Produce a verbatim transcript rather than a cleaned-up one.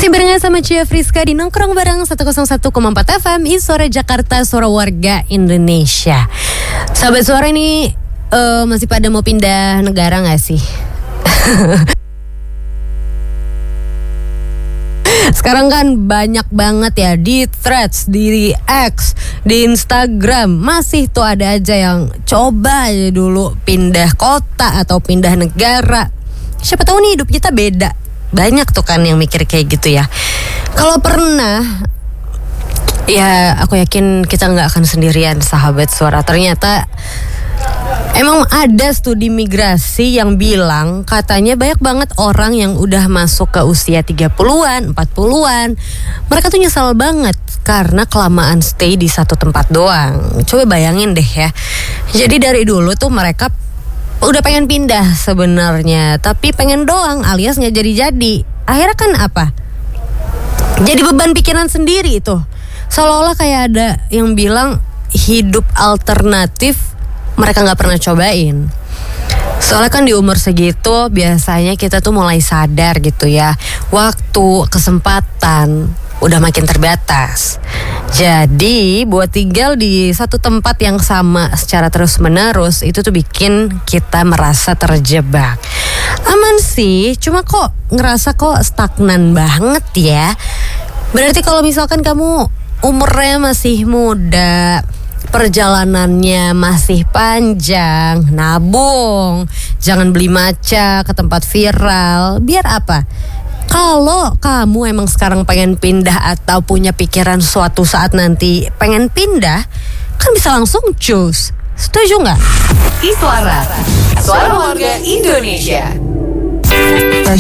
Masih barengan sama Cia Friska di Nongkrong Bareng seratus satu koma empat F M Suara Jakarta, suara warga Indonesia. Sahabat suara ini uh, masih pada mau pindah negara gak sih? Sekarang kan banyak banget ya di Threads, di X, di Instagram. Masih tuh ada aja yang coba aja dulu pindah kota atau pindah negara. Siapa tahu nih hidup kita beda. Banyak tuh kan yang mikir kayak gitu ya. Kalau pernah, ya aku yakin kita gak akan sendirian sahabat suara. Ternyata emang ada studi migrasi yang bilang katanya banyak banget orang yang udah masuk ke usia tiga puluhan, empat puluhan. Mereka tuh nyesal banget karena kelamaan stay di satu tempat doang. Coba bayangin deh ya. Jadi dari dulu tuh mereka udah pengen pindah sebenarnya, tapi pengen doang alias nggak jadi-jadi. Akhirnya kan apa? Jadi beban pikiran sendiri itu. Seolah-olah kayak ada yang bilang hidup alternatif mereka nggak pernah cobain. Soalnya kan di umur segitu biasanya kita tuh mulai sadar gitu ya, waktu, kesempatan udah makin terbatas. Jadi buat tinggal di satu tempat yang sama secara terus-menerus itu tuh bikin kita merasa terjebak. Aman sih, cuma kok ngerasa kok stagnan banget ya. Berarti kalau misalkan kamu umurnya masih muda, perjalanannya masih panjang, nabung, jangan beli maca ke tempat viral. Biar apa? Kalau kamu emang sekarang pengen pindah atau punya pikiran suatu saat nanti pengen pindah, kan bisa langsung choose. Setuju nggak? Iswara, suara warga Indonesia.